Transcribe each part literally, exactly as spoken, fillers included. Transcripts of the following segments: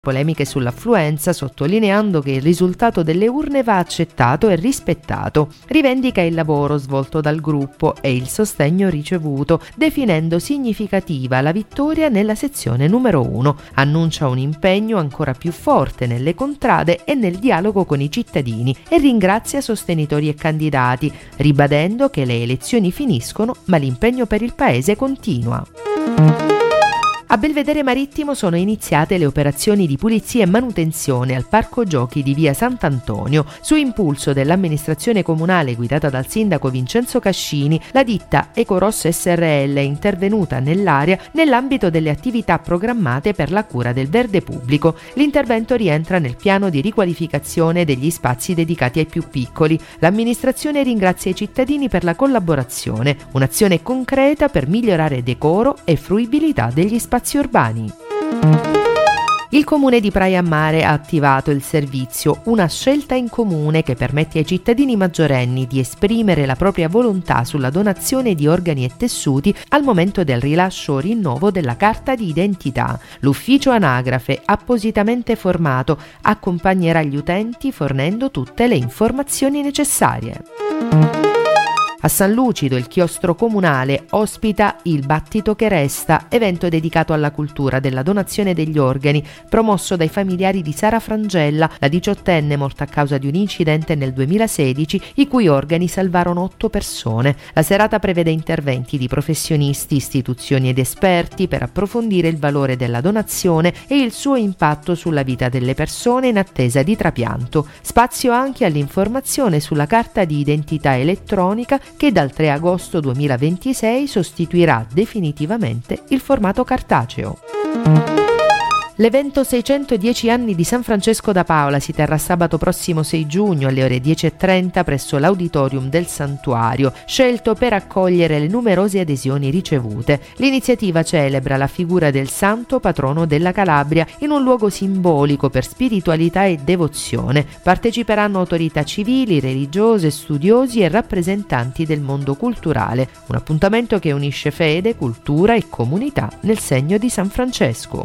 polemiche sull'affluenza, sottolineando che il risultato delle urne va accettato e rispettato. Rivendica il lavoro svolto dal gruppo e il sostegno ricevuto, definendo significativa la vittoria nella sezione numero uno. Annuncia un impegno ancora più forte nelle contrade e nel dialogo con i cittadini e ringrazia sostenitori e candidati, ribadendo che le elezioni finiscono ma l'impegno per il Paese continua. A Belvedere Marittimo sono iniziate le operazioni di pulizia e manutenzione al parco giochi di via Sant'Antonio. Su impulso dell'amministrazione comunale guidata dal sindaco Vincenzo Cascini, la ditta Ecoross S R L è intervenuta nell'area nell'ambito delle attività programmate per la cura del verde pubblico. L'intervento rientra nel piano di riqualificazione degli spazi dedicati ai più piccoli. L'amministrazione ringrazia i cittadini per la collaborazione, un'azione concreta per migliorare decoro e fruibilità degli spazi urbani. Il comune di Praia a Mare ha attivato il servizio Una scelta in comune che permette ai cittadini maggiorenni di esprimere la propria volontà sulla donazione di organi e tessuti al momento del rilascio o rinnovo della carta di identità. L'ufficio anagrafe, appositamente formato, accompagnerà gli utenti fornendo tutte le informazioni necessarie. A San Lucido il chiostro comunale ospita Il Battito che Resta, evento dedicato alla cultura della donazione degli organi, promosso dai familiari di Sara Frangella, la diciottenne morta a causa di un incidente nel duemilasedici, i cui organi salvarono otto persone. La serata prevede interventi di professionisti, istituzioni ed esperti per approfondire il valore della donazione e il suo impatto sulla vita delle persone in attesa di trapianto. Spazio anche all'informazione sulla carta di identità elettronica che dal tre agosto duemilaventisei sostituirà definitivamente il formato cartaceo. L'evento seicentodieci anni di San Francesco da Paola si terrà sabato prossimo sei giugno alle ore dieci e trenta presso l'auditorium del santuario, scelto per accogliere le numerose adesioni ricevute. L'iniziativa celebra la figura del santo patrono della Calabria in un luogo simbolico per spiritualità e devozione. Parteciperanno autorità civili, religiose, studiosi e rappresentanti del mondo culturale. Un appuntamento che unisce fede, cultura e comunità nel segno di San Francesco.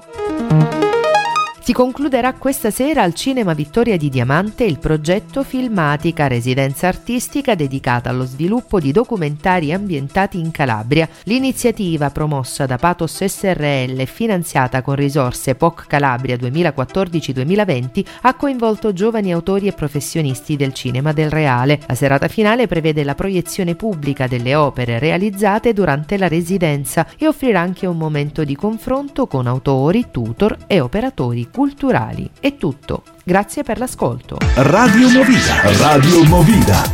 Si concluderà questa sera al Cinema Vittoria di Diamante il progetto Filmatica, residenza artistica dedicata allo sviluppo di documentari ambientati in Calabria. L'iniziativa, promossa da Pathos S R L e finanziata con risorse P O C Calabria duemilaquattordici duemilaventi, ha coinvolto giovani autori e professionisti del cinema del reale. La serata finale prevede la proiezione pubblica delle opere realizzate durante la residenza e offrirà anche un momento di confronto con autori, tutor e operatori culturali. È tutto. Grazie per l'ascolto. Radio Movida. Radio Movida.